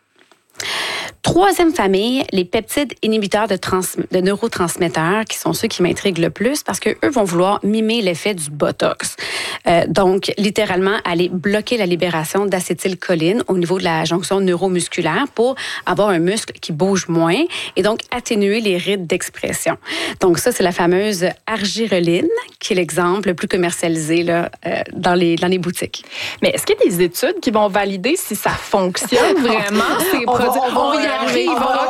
Troisième famille, les peptides inhibiteurs de neurotransmetteurs, qui sont ceux qui m'intriguent le plus parce qu'eux vont vouloir mimer l'effet du Botox. Donc, littéralement, aller bloquer la libération d'acétylcholine au niveau de la jonction neuromusculaire pour avoir un muscle qui bouge moins et donc atténuer les rides d'expression. Donc, ça, c'est la fameuse argireline, qui est l'exemple le plus commercialisé là, dans les boutiques. Mais est-ce qu'il y a des études qui vont valider si ça fonctionne vraiment, ces produits? On y arrive.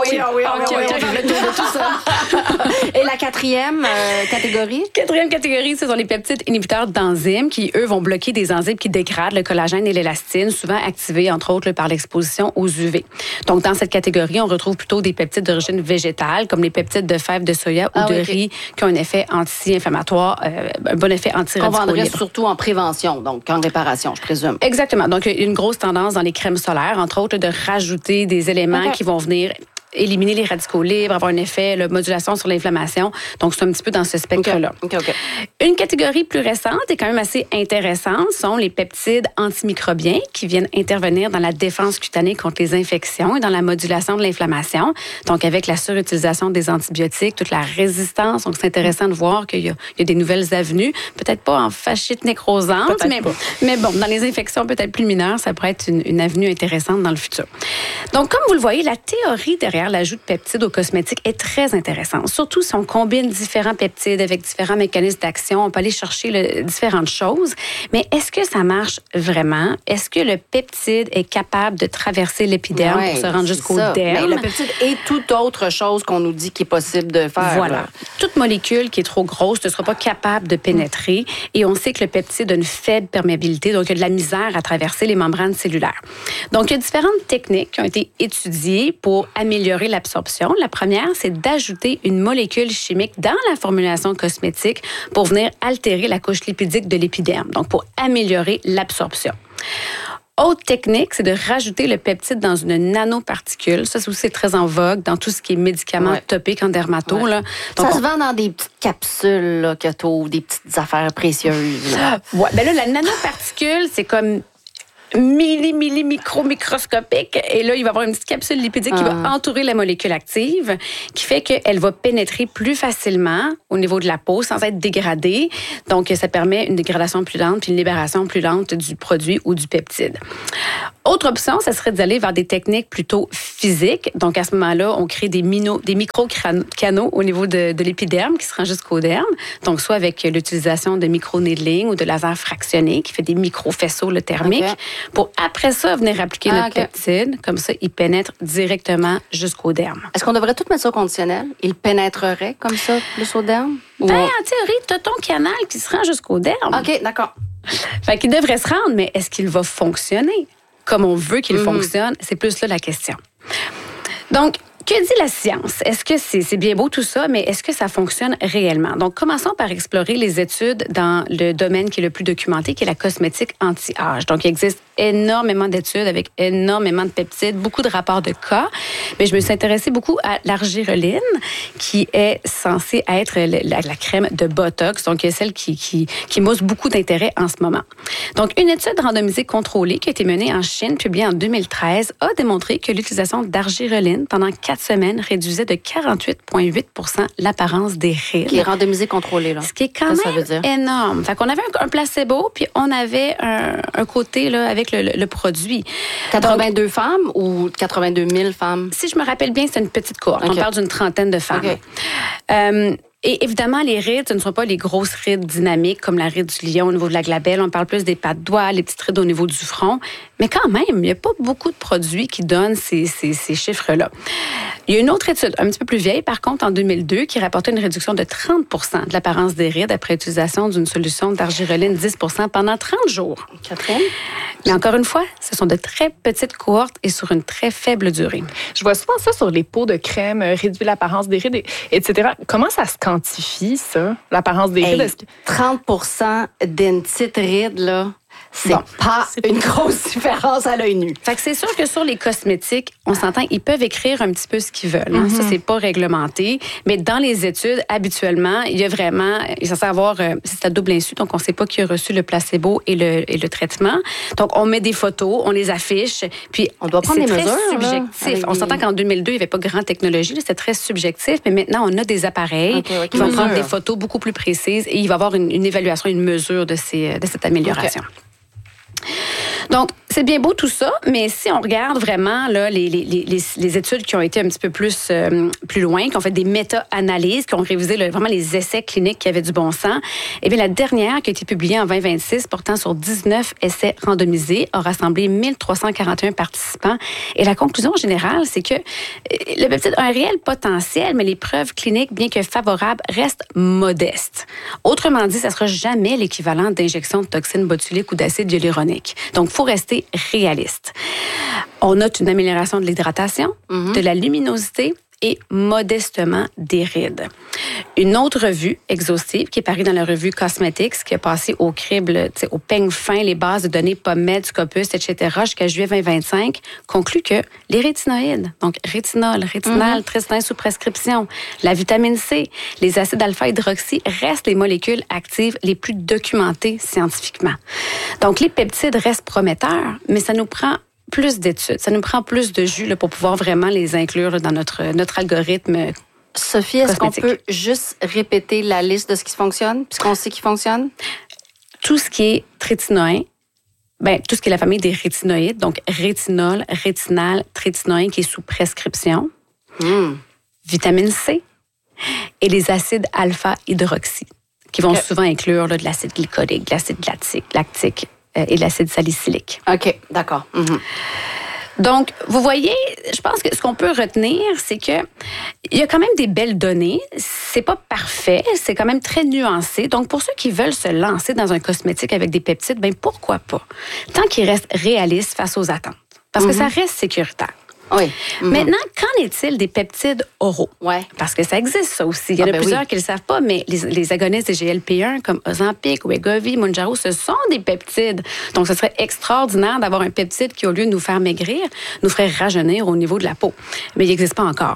Le tour de tout ça. Et la quatrième catégorie? Quatrième catégorie, ce sont les peptides inhibiteurs d'enzymes qui, eux, vont bloquer des enzymes qui dégradent le collagène et l'élastine, souvent activés, entre autres, par l'exposition aux UV. Donc, dans cette catégorie, on retrouve plutôt des peptides d'origine végétale, comme les peptides de fèves de soya ou de riz, qui ont un effet anti-inflammatoire, un bon effet anti-radicaux libres. On vendrait libre. surtout en prévention, donc en réparation, je présume. Exactement. Donc, il y a une grosse tendance dans les crèmes solaires, entre autres, de rajouter des éléments qui vont venir éliminer les radicaux libres, avoir un effet, la modulation sur l'inflammation. Donc, c'est un petit peu dans ce spectre-là. Okay. Une catégorie plus récente et quand même assez intéressante sont les peptides antimicrobiens qui viennent intervenir dans la défense cutanée contre les infections et dans la modulation de l'inflammation. Donc, avec la surutilisation des antibiotiques, toute la résistance. Donc, c'est intéressant de voir qu'il y a des nouvelles avenues. Peut-être pas en fascite nécrosante, mais bon, dans les infections peut-être plus mineures, ça pourrait être une avenue intéressante dans le futur. Donc, comme vous le voyez, la théorie derrière l'ajout de peptides aux cosmétiques est très intéressante. Surtout si on combine différents peptides avec différents mécanismes d'action, on peut aller chercher différentes choses. Mais est-ce que ça marche vraiment? Est-ce que le peptide est capable de traverser l'épiderme pour se rendre jusqu'au derme? Mais le peptide est toute autre chose qu'on nous dit qu'il est possible de faire. Voilà. Tout toute molécule qui est trop grosse ne sera pas capable de pénétrer. Et on sait que le peptide a une faible perméabilité, donc il y a de la misère à traverser les membranes cellulaires. Donc, il y a différentes techniques qui ont été étudiées pour améliorer l'absorption. La première, c'est d'ajouter une molécule chimique dans la formulation cosmétique pour venir altérer la couche lipidique de l'épiderme, donc pour améliorer l'absorption. Autre technique, c'est de rajouter le peptide dans une nanoparticule. Ça, c'est aussi très en vogue dans tout ce qui est médicaments topiques en dermato. Ouais. Là. Donc, ça se vend dans des petites capsules là, que tu ouvres, des petites affaires précieuses. Ouais, ben là, la nanoparticule, c'est comme microscopique. Et là, il va y avoir une petite capsule lipidique qui va entourer la molécule active, qui fait qu'elle va pénétrer plus facilement au niveau de la peau sans être dégradée. Donc, ça permet une dégradation plus lente puis une libération plus lente du produit ou du peptide. Autre option, ça serait d'aller vers des techniques plutôt physiques. Donc, à ce moment-là, on crée des micro-canaux au niveau de l'épiderme qui se rend jusqu'au derme. Donc, soit avec l'utilisation de micro-needling ou de laser fractionné qui fait des micro-faisceaux thermiques. Okay. Pour après ça, venir appliquer notre peptide. Comme ça, il pénètre directement jusqu'au derme. Est-ce qu'on devrait tout mettre ça au conditionnel? Il pénétrerait comme ça plus au derme? Ben, en théorie, tu as ton canal qui se rend jusqu'au derme. OK, d'accord. Fait qu'il devrait se rendre, mais est-ce qu'il va fonctionner comme on veut qu'il fonctionne? C'est plus là la question. Donc, que dit la science? Est-ce que c'est bien beau tout ça, mais est-ce que ça fonctionne réellement? Donc, commençons par explorer les études dans le domaine qui est le plus documenté, qui est la cosmétique anti-âge. Donc, il existe énormément d'études avec énormément de peptides, beaucoup de rapports de cas, mais je me suis intéressée beaucoup à l'argireline, qui est censée être la crème de Botox, donc celle qui mousse beaucoup d'intérêt en ce moment. Donc, une étude randomisée contrôlée qui a été menée en Chine, publiée en 2013, a démontré que l'utilisation d'argireline pendant 4 semaines réduisait de 48,8% l'apparence des rides. Qui est randomisé contrôlé, là. Ce qui est quand même énorme. Fait qu'on avait un placebo, puis on avait un côté là, avec le produit. 82 femmes ou 82 000 femmes? Si je me rappelle bien, c'est une petite cohorte. On parle d'une trentaine de femmes. Et évidemment, les rides, ce ne sont pas les grosses rides dynamiques comme la ride du lion au niveau de la glabelle. On parle plus des pattes de doigts, les petites rides au niveau du front. Mais quand même, il n'y a pas beaucoup de produits qui donnent ces chiffres-là. Il y a une autre étude, un petit peu plus vieille, par contre, en 2002, qui rapportait une réduction de 30% de l'apparence des rides après utilisation d'une solution d'argireline 10% pendant 30 jours. Catherine? Mais encore une fois, ce sont de très petites cohortes et sur une très faible durée. Je vois souvent ça sur les pots de crème, réduire l'apparence des rides, etc. Comment ça se quantifie, ça, l'apparence des rides? 30% d'une petite ride, là. C'est pas une grosse différence à l'œil nu. Fait que c'est sûr que sur les cosmétiques, on s'entend, ils peuvent écrire un petit peu ce qu'ils veulent. Hein. Ça, c'est pas réglementé. Mais dans les études, habituellement, il y a vraiment, il est censé avoir, c'est à double insu, donc on sait pas qui a reçu le placebo et le traitement. Donc, on met des photos, on les affiche, puis on doit prendre des mesures. C'est très subjectif. On s'entend qu'en 2002, il n'y avait pas grande technologie, c'était très subjectif, mais maintenant, on a des appareils qui vont prendre des photos beaucoup plus précises et il va y avoir une évaluation, une mesure de cette amélioration. Donc, c'est bien beau tout ça, mais si on regarde vraiment là, les études qui ont été un petit peu plus loin, qui ont fait des méta-analyses, qui ont révisé vraiment les essais cliniques qui avaient du bon sens, eh bien, la dernière qui a été publiée en 2026, portant sur 19 essais randomisés, a rassemblé 1341 participants. Et la conclusion générale, c'est que le peptide a un réel potentiel, mais les preuves cliniques, bien que favorables, restent modestes. Autrement dit, ça ne sera jamais l'équivalent d'injection de toxines botuliques ou d'acide hyaluronique. Donc, il faut rester réaliste. On note une amélioration de l'hydratation, de la luminosité et modestement des rides. Une autre revue exhaustive qui est parue dans la revue Cosmetics, qui a passé au crible, au peigne fin, les bases de données PubMed, Scopus, etc., jusqu'à juillet 2025, conclut que les rétinoïdes, donc rétinol, rétinal, tristin sous prescription, la vitamine C, les acides alpha-hydroxy restent les molécules actives les plus documentées scientifiquement. Donc, les peptides restent prometteurs, mais ça nous prend plus d'études. Ça nous prend plus de jus là, pour pouvoir vraiment les inclure là, dans notre algorithme. Sophie, est-ce qu'on peut juste répéter la liste de ce qui fonctionne, puisqu'on sait qui fonctionne? Tout ce qui est trétinoïn, tout ce qui est la famille des rétinoïdes, donc rétinol, rétinal, trétinoïn qui est sous prescription, vitamine C et les acides alpha-hydroxy qui vont souvent inclure là, de l'acide glycolique, de l'acide lactique et de l'acide salicylique. OK, d'accord. Donc, vous voyez, je pense que ce qu'on peut retenir, c'est que il y a quand même des belles données. C'est pas parfait, c'est quand même très nuancé. Donc, pour ceux qui veulent se lancer dans un cosmétique avec des peptides, ben pourquoi pas? Tant qu'il reste réaliste face aux attentes. Parce que ça reste sécuritaire. Oui. Maintenant, qu'en est-il des peptides oraux? Ouais. Parce que ça existe, ça aussi. Il y en a plusieurs qui ne le savent pas, mais les agonistes des GLP-1 comme Ozempic, Wegovy, Mounjaro, ce sont des peptides. Donc, ce serait extraordinaire d'avoir un peptide qui, au lieu de nous faire maigrir, nous ferait rajeunir au niveau de la peau. Mais il n'existe pas encore.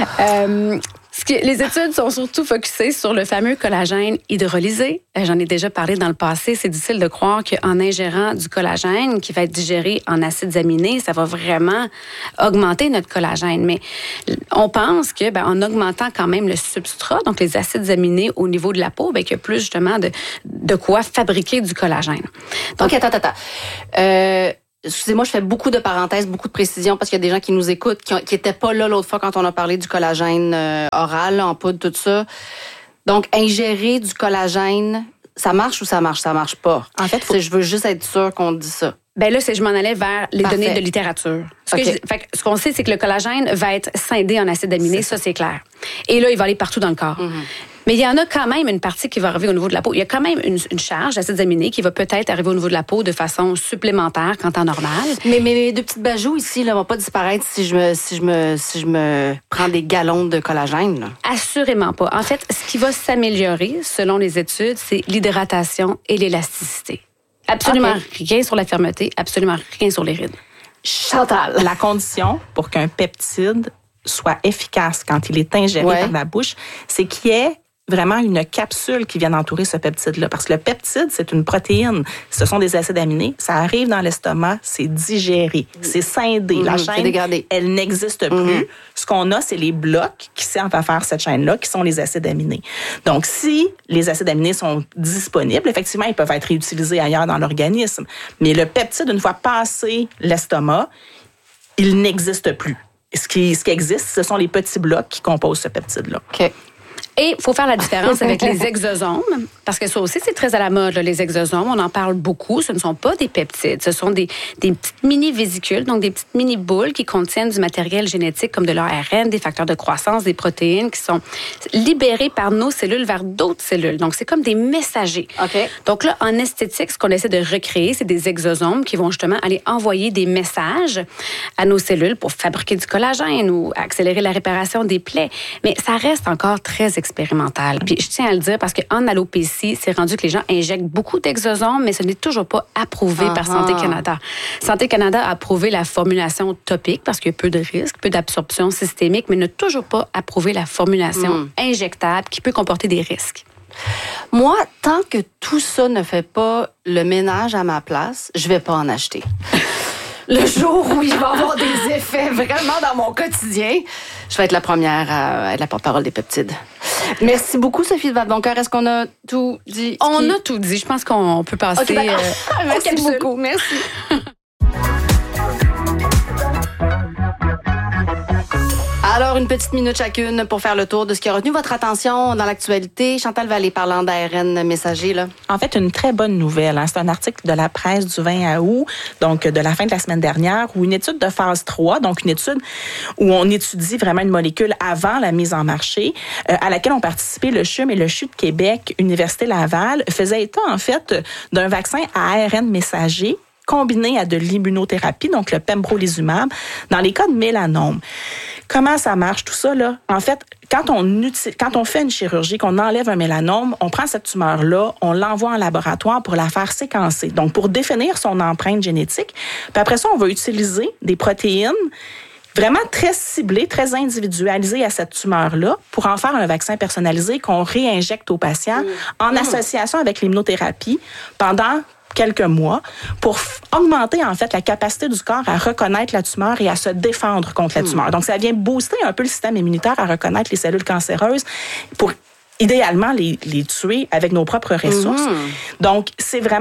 Les études sont surtout focusées sur le fameux collagène hydrolysé. J'en ai déjà parlé dans le passé. C'est difficile de croire qu'en ingérant du collagène qui va être digéré en acides aminés, ça va vraiment augmenter notre collagène. Mais on pense que, en augmentant quand même le substrat, donc les acides aminés au niveau de la peau, qu'il y a plus justement de quoi fabriquer du collagène. Donc, attends. Excusez-moi, je fais beaucoup de parenthèses, beaucoup de précisions parce qu'il y a des gens qui nous écoutent, qui étaient pas là l'autre fois quand on a parlé du collagène oral, en poudre, tout ça. Donc, ingérer du collagène, ça marche ou ça marche pas? En fait, je veux juste être sûre qu'on dit ça. Ben là, je m'en allais vers les données de littérature. Ce qu'on sait, c'est que le collagène va être scindé en acides aminés, ça c'est clair. Et là, il va aller partout dans le corps. Mais il y en a quand même une partie qui va arriver au niveau de la peau. Il y a quand même une charge d'acides aminés qui va peut-être arriver au niveau de la peau de façon supplémentaire qu'en temps normal. Mais mes deux petites bajoux ici ne vont pas disparaître si je me prends des gallons de collagène. Là. Assurément pas. En fait, ce qui va s'améliorer, selon les études, c'est l'hydratation et l'élasticité. Absolument rien sur la fermeté, absolument rien sur les rides. Chantal. La condition pour qu'un peptide soit efficace quand il est ingéré par la bouche, c'est qu'il y ait vraiment une capsule qui vient entourer ce peptide-là. Parce que le peptide, c'est une protéine. Ce sont des acides aminés. Ça arrive dans l'estomac, c'est digéré, c'est scindé. La chaîne, elle n'existe plus. Ce qu'on a, c'est les blocs qui servent à faire cette chaîne-là, qui sont les acides aminés. Donc, si les acides aminés sont disponibles, effectivement, ils peuvent être réutilisés ailleurs dans l'organisme. Mais le peptide, une fois passé l'estomac, il n'existe plus. Ce qui existe, ce sont les petits blocs qui composent ce peptide-là. OK. Et il faut faire la différence avec les exosomes, parce que ça aussi, c'est très à la mode, là, les exosomes. On en parle beaucoup. Ce ne sont pas des peptides. Ce sont des petites mini-vésicules, donc des petites mini-boules qui contiennent du matériel génétique comme de l'ARN, des facteurs de croissance, des protéines qui sont libérés par nos cellules vers d'autres cellules. Donc, c'est comme des messagers. Okay. Donc là, en esthétique, ce qu'on essaie de recréer, c'est des exosomes qui vont justement aller envoyer des messages à nos cellules pour fabriquer du collagène ou accélérer la réparation des plaies. Mais ça reste encore très expérimental. Puis je tiens à le dire parce qu'en alopécie, c'est rendu que les gens injectent beaucoup d'exosomes, mais ce n'est toujours pas approuvé par Santé Canada. Santé Canada a approuvé la formulation topique parce qu'il y a peu de risques, peu d'absorption systémique, mais n'a toujours pas approuvé la formulation injectable qui peut comporter des risques. Moi, tant que tout ça ne fait pas le ménage à ma place, je vais pas en acheter. Le jour où il va avoir des effets vraiment dans mon quotidien, je vais être la première à être la porte-parole des peptides. Merci beaucoup, Sophie de Valboncoeur. Est-ce qu'on a tout dit? On a tout dit. Je pense qu'on peut passer Merci beaucoup. Merci. Alors, une petite minute chacune pour faire le tour de ce qui a retenu votre attention dans l'actualité. Chantal Vallée, parlant d'ARN messager, là. En fait, une très bonne nouvelle. C'est un article de la presse du 20 août, donc de la fin de la semaine dernière, où une étude de phase 3, donc une étude où on étudie vraiment une molécule avant la mise en marché, à laquelle ont participé le CHUM et le CHU de Québec, Université Laval, faisait état, en fait, d'un vaccin à ARN messager combiné à de l'immunothérapie, donc le pembrolizumab, dans les cas de mélanome. Comment ça marche tout ça, là? En fait, quand on fait une chirurgie, qu'on enlève un mélanome, on prend cette tumeur-là, on l'envoie en laboratoire pour la faire séquencer, donc pour définir son empreinte génétique. Puis après ça, on va utiliser des protéines vraiment très ciblées, très individualisées à cette tumeur-là pour en faire un vaccin personnalisé qu'on réinjecte aux patients en association avec l'immunothérapie pendant quelques mois pour augmenter en fait la capacité du corps à reconnaître la tumeur et à se défendre contre la tumeur. Donc ça vient booster un peu le système immunitaire à reconnaître les cellules cancéreuses pour idéalement les tuer avec nos propres ressources. Donc c'est vraiment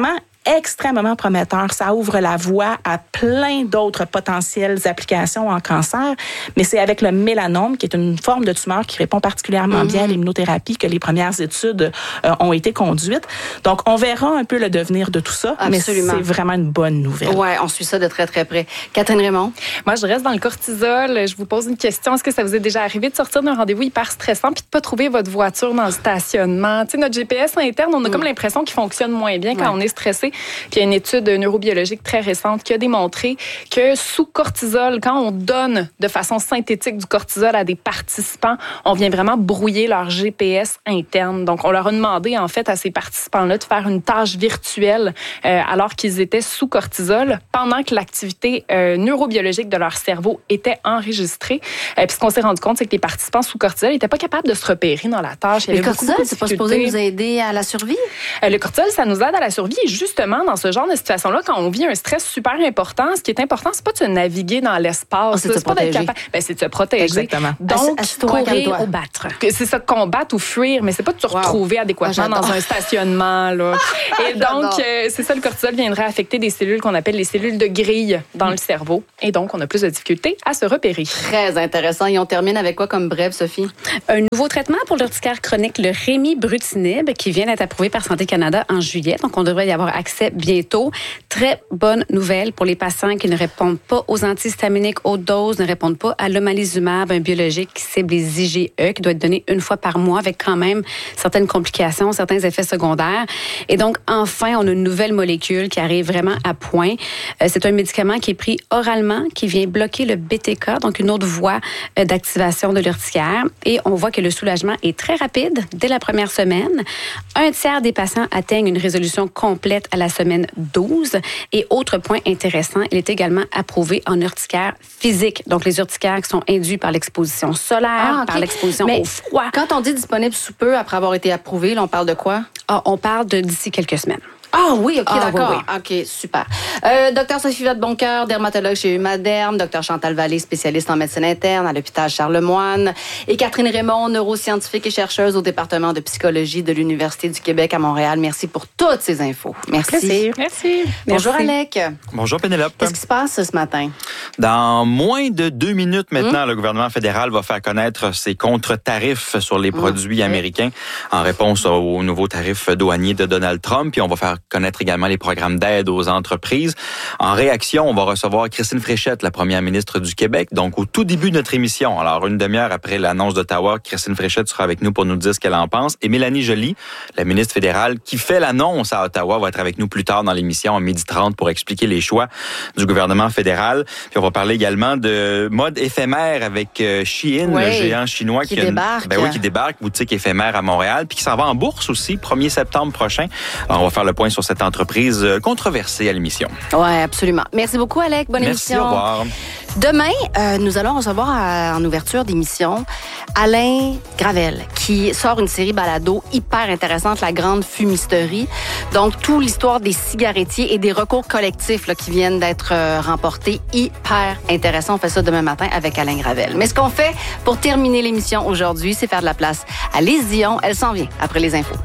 extrêmement prometteur. Ça ouvre la voie à plein d'autres potentielles applications en cancer, mais c'est avec le mélanome, qui est une forme de tumeur qui répond particulièrement bien à l'immunothérapie, que les premières études ont été conduites. Donc, on verra un peu le devenir de tout ça, Absolument. mais c'est vraiment une bonne nouvelle. Oui, on suit ça de très, très près. Catherine Raymond? Moi, je reste dans le cortisol. Je vous pose une question. Est-ce que ça vous est déjà arrivé de sortir d'un rendez-vous hyper stressant puis de pas trouver votre voiture dans le stationnement? Tu sais, notre GPS interne, on a comme l'impression qu'il fonctionne moins bien quand on est stressé. Puis il y a une étude neurobiologique très récente qui a démontré que sous cortisol, quand on donne de façon synthétique du cortisol à des participants, on vient vraiment brouiller leur GPS interne. Donc, on leur a demandé, en fait, à ces participants-là de faire une tâche virtuelle alors qu'ils étaient sous cortisol pendant que l'activité neurobiologique de leur cerveau était enregistrée. Puis ce qu'on s'est rendu compte, c'est que les participants sous cortisol n'étaient pas capables de se repérer dans la tâche. Le cortisol, c'est pas supposé nous aider à la survie? Le cortisol, ça nous aide à la survie. Et justement, dans ce genre de situation-là, quand on vit un stress super important, ce qui est important, c'est pas de se naviguer dans l'espace. C'est de se protéger. C'est de se protéger. Exactement. Donc, courir ou battre. C'est ça, combattre ou fuir, mais c'est pas de se retrouver adéquatement dans un stationnement. Là. Et donc, c'est ça, le cortisol viendrait affecter des cellules qu'on appelle les cellules de grille dans le cerveau. Et donc, on a plus de difficultés à se repérer. Très intéressant. Et on termine avec quoi comme brève, Sophie? Un nouveau traitement pour l'urticaire chronique, le Rémibrutinib, qui vient d'être approuvé par Santé Canada en juillet. Donc, on devrait y avoir accès bientôt. Très bonne nouvelle pour les patients qui ne répondent pas aux antihistaminiques haute dose, ne répondent pas à l'omalizumab, un biologique qui cible les IgE, qui doit être donné une fois par mois avec quand même certaines complications, certains effets secondaires. Et donc, enfin, on a une nouvelle molécule qui arrive vraiment à point. C'est un médicament qui est pris oralement, qui vient bloquer le BTK, donc une autre voie d'activation de l'urticaire. Et on voit que le soulagement est très rapide dès la première semaine. 1/3 des patients atteignent une résolution complète à la semaine 12. Et autre point intéressant, il est également approuvé en urticaire physique. Donc, les urticaires qui sont induits par l'exposition solaire, par l'exposition au froid. Quand on dit disponible sous peu après avoir été approuvé, là, on parle de quoi? On parle de d'ici quelques semaines. Ah oui, OK, d'accord. Oui. OK, super. Docteur Sophie Vadeboncoeur, dermatologue chez Humaderm, Docteur Chantal Vallée, spécialiste en médecine interne à l'hôpital Charlemagne, et Catherine Raymond, neuroscientifique et chercheuse au département de psychologie de l'Université du Québec à Montréal. Merci pour toutes ces infos. Merci. Merci. Bonjour Alec. Bonjour Pénélope. Qu'est-ce qui se passe ce matin? Dans moins de 2 minutes maintenant, le gouvernement fédéral va faire connaître ses contre-tarifs sur les produits américains en réponse aux nouveaux tarifs douaniers de Donald Trump. Puis on va faire connaître également les programmes d'aide aux entreprises. En réaction, on va recevoir Christine Fréchette, la première ministre du Québec, donc au tout début de notre émission. Alors, une demi-heure après l'annonce d'Ottawa, Christine Fréchette sera avec nous pour nous dire ce qu'elle en pense. Et Mélanie Joly, la ministre fédérale qui fait l'annonce à Ottawa, va être avec nous plus tard dans l'émission à 12h30 pour expliquer les choix du gouvernement fédéral. Puis on va parler également de mode éphémère avec Shein, le géant chinois qui débarque. Qui débarque, boutique éphémère à Montréal, puis qui s'en va en bourse aussi, 1er septembre prochain. Alors, on va faire le point sur cette entreprise controversée à l'émission. Oui, absolument. Merci beaucoup, Alec. Bonne émission. Merci, au revoir. Demain, nous allons recevoir en ouverture d'émission Alain Gravel, qui sort une série balado hyper intéressante, La Grande Fumisterie. Donc, toute l'histoire des cigarettiers et des recours collectifs là, qui viennent d'être remportés. Hyper intéressant. On fait ça demain matin avec Alain Gravel. Mais ce qu'on fait pour terminer l'émission aujourd'hui, c'est faire de la place à Lise Dion. Elle s'en vient après les infos.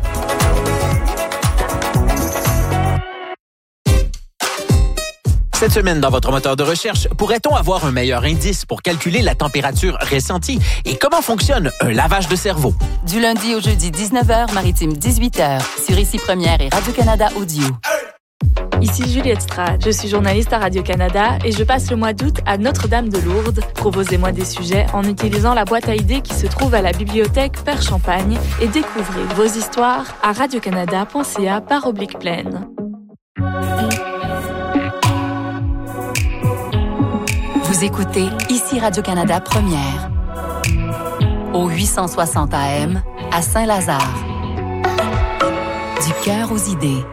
Cette semaine, dans votre moteur de recherche, pourrait-on avoir un meilleur indice pour calculer la température ressentie et comment fonctionne un lavage de cerveau? Du lundi au jeudi, 19h, Maritime 18h, sur Ici Première et Radio-Canada Audio. Ici Juliette Strad, je suis journaliste à Radio-Canada et je passe le mois d'août à Notre-Dame-de-Lourdes. Proposez-moi des sujets en utilisant la boîte à idées qui se trouve à la bibliothèque Père Champagne et découvrez vos histoires à radiocanada.ca/pleine. Vous écoutez Ici Radio-Canada Première, au 860 AM à Saint-Lazare. Du cœur aux idées.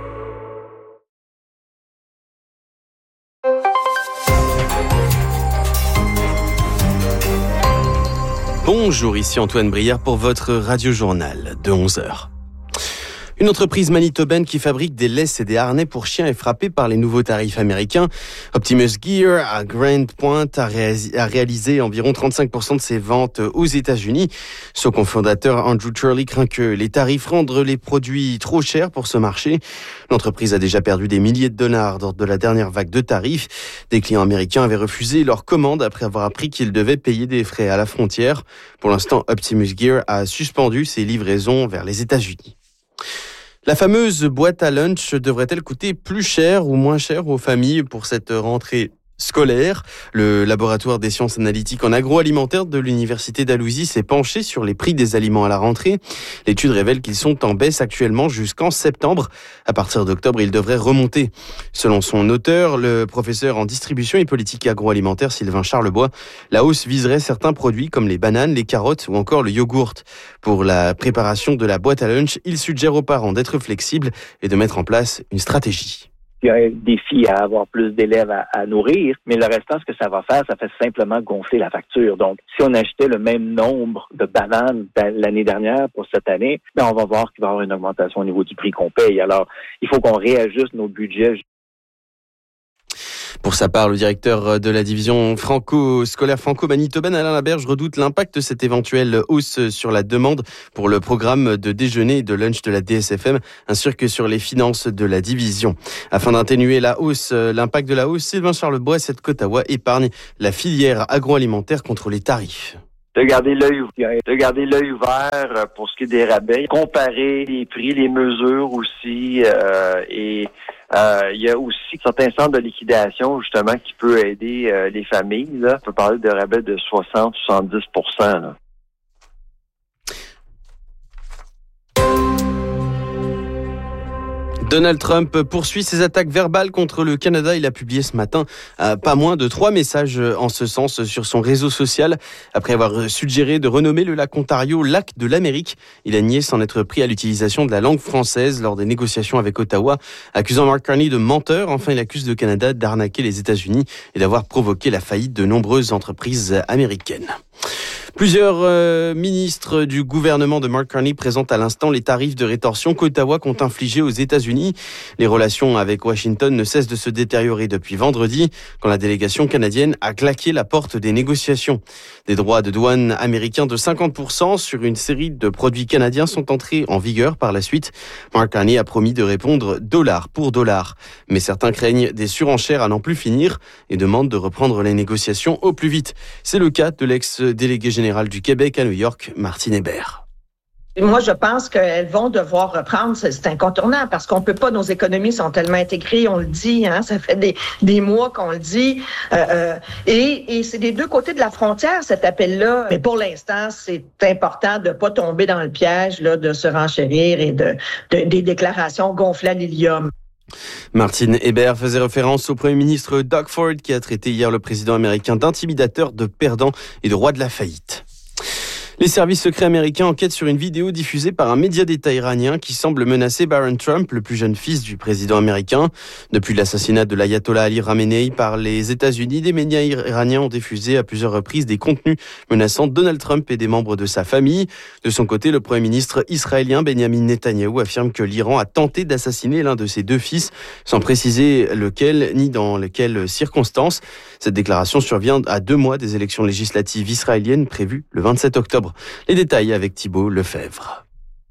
Bonjour, ici Antoine Brière pour votre radio-journal de 11h. Une entreprise manitobaine qui fabrique des laisses et des harnais pour chiens est frappée par les nouveaux tarifs américains. Optimus Gear à Grand Point a réalisé environ 35% de ses ventes aux États-Unis. Son cofondateur Andrew Turley craint que les tarifs rendent les produits trop chers pour ce marché. L'entreprise a déjà perdu des milliers de dollars lors de la dernière vague de tarifs. Des clients américains avaient refusé leur commande après avoir appris qu'ils devaient payer des frais à la frontière. Pour l'instant, Optimus Gear a suspendu ses livraisons vers les États-Unis. La fameuse boîte à lunch devrait-elle coûter plus cher ou moins cher aux familles pour cette rentrée scolaire? Le laboratoire des sciences analytiques en agroalimentaire de l'Université d'Alousie s'est penché sur les prix des aliments à la rentrée. L'étude révèle qu'ils sont en baisse actuellement jusqu'en septembre. À partir d'octobre, ils devraient remonter. Selon son auteur, le professeur en distribution et politique agroalimentaire Sylvain Charlebois, la hausse viserait certains produits comme les bananes, les carottes ou encore le yogourt. Pour la préparation de la boîte à lunch, il suggère aux parents d'être flexibles et de mettre en place une stratégie. Il y a un défi à avoir plus d'élèves à nourrir, mais le restant, ce que ça va faire, ça fait simplement gonfler la facture. Donc, si on achetait le même nombre de bananes l'année dernière pour cette année, on va voir qu'il va y avoir une augmentation au niveau du prix qu'on paye. Alors, il faut qu'on réajuste nos budgets. Pour sa part, le directeur de la division scolaire franco-manitobaine, Alain Laberge, redoute l'impact de cette éventuelle hausse sur la demande pour le programme de déjeuner et de lunch de la DSFM, ainsi que sur les finances de la division. Afin d'atténuer l'impact de la hausse, Sylvain Charlebois, cette Ottawa épargne la filière agroalimentaire contre les tarifs. De garder l'œil ouvert pour ce qui est des rabais, comparer les prix, les mesures aussi, et il y a aussi certains centres de liquidation justement qui peut aider les familles. Là. On peut parler de rabais de 60-70%. Là. Donald Trump poursuit ses attaques verbales contre le Canada. Il a publié ce matin pas moins de 3 messages en ce sens sur son réseau social. Après avoir suggéré de renommer le lac Ontario lac de l'Amérique, il a nié s'en être pris à l'utilisation de la langue française lors des négociations avec Ottawa, accusant Mark Carney de menteur. Enfin, il accuse le Canada d'arnaquer les États-Unis et d'avoir provoqué la faillite de nombreuses entreprises américaines. Plusieurs ministres du gouvernement de Mark Carney présentent à l'instant les tarifs de rétorsion qu'Ottawa compte infliger aux États-Unis. Les relations avec Washington ne cessent de se détériorer depuis vendredi, quand la délégation canadienne a claqué la porte des négociations. Des droits de douane américains de 50% sur une série de produits canadiens sont entrés en vigueur par la suite. Mark Carney a promis de répondre dollar pour dollar. Mais certains craignent des surenchères à n'en plus finir et demandent de reprendre les négociations au plus vite. C'est le cas de l'ex-délégué général du Québec à New York, Martine Hébert. Moi, je pense qu'elles vont devoir reprendre, c'est incontournable, parce qu'on peut pas, nos économies sont tellement intégrées, on le dit, ça fait des mois qu'on le dit, et c'est des deux côtés de la frontière, cet appel-là. Mais pour l'instant, c'est important de pas tomber dans le piège, là, de se renchérir et des déclarations gonflées à l'hélium. Martine Hébert faisait référence au Premier ministre Doug Ford qui a traité hier le président américain d'intimidateur, de perdant et de roi de la faillite. Les services secrets américains enquêtent sur une vidéo diffusée par un média d'État iranien qui semble menacer Barron Trump, le plus jeune fils du président américain. Depuis l'assassinat de l'ayatollah Ali Khamenei par les États-Unis, des médias iraniens ont diffusé à plusieurs reprises des contenus menaçant Donald Trump et des membres de sa famille. De son côté, le Premier ministre israélien Benjamin Netanyahou affirme que l'Iran a tenté d'assassiner l'un de ses 2 fils, sans préciser lequel ni dans lesquelles circonstances. Cette déclaration survient à 2 mois des élections législatives israéliennes prévues le 27 octobre. Les détails avec Thibault Lefebvre.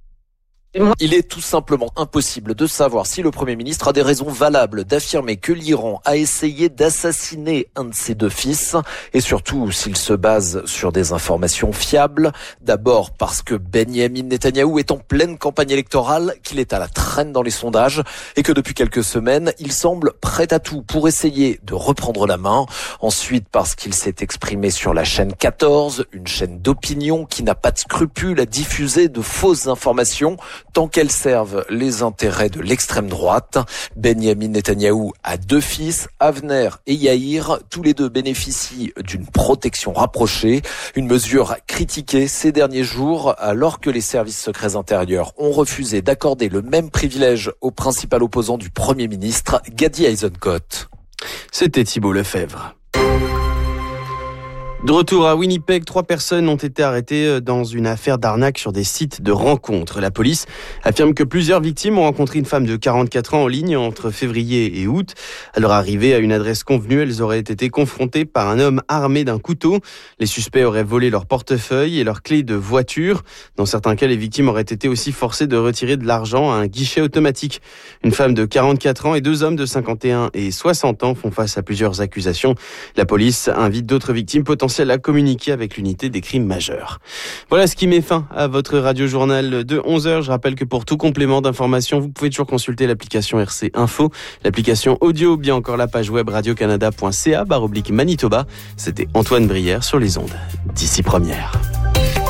Il est tout simplement impossible de savoir si le Premier ministre a des raisons valables d'affirmer que l'Iran a essayé d'assassiner un de ses 2 fils, et surtout s'il se base sur des informations fiables. D'abord parce que Benjamin Netanyahou est en pleine campagne électorale, qu'il est à la traîne dans les sondages, et que depuis quelques semaines, il semble prêt à tout pour essayer de reprendre la main. Ensuite parce qu'il s'est exprimé sur la chaîne 14, une chaîne d'opinion qui n'a pas de scrupule à diffuser de fausses informations, tant qu'elles servent les intérêts de l'extrême droite. Benjamin Netanyahou a 2 fils, Avner et Yair. Tous les 2 bénéficient d'une protection rapprochée. Une mesure critiquée ces derniers jours, alors que les services secrets intérieurs ont refusé d'accorder le même privilège au principal opposant du Premier ministre, Gadi Eisenkot. C'était Thibault Lefebvre. De retour à Winnipeg, 3 personnes ont été arrêtées dans une affaire d'arnaque sur des sites de rencontres. La police affirme que plusieurs victimes ont rencontré une femme de 44 ans en ligne entre février et août. À leur arrivée à une adresse convenue, elles auraient été confrontées par un homme armé d'un couteau. Les suspects auraient volé leur portefeuille et leurs clés de voiture. Dans certains cas, les victimes auraient été aussi forcées de retirer de l'argent à un guichet automatique. Une femme de 44 ans et 2 hommes de 51 et 60 ans font face à plusieurs accusations. La police invite d'autres victimes potentielles à communiquer avec l'unité des crimes majeurs. Voilà ce qui met fin à votre radio-journal de 11h. Je rappelle que pour tout complément d'information, vous pouvez toujours consulter l'application RC Info, l'application audio ou bien encore la page web radiocanada.ca/Manitoba. C'était Antoine Brière sur les ondes d'ici première.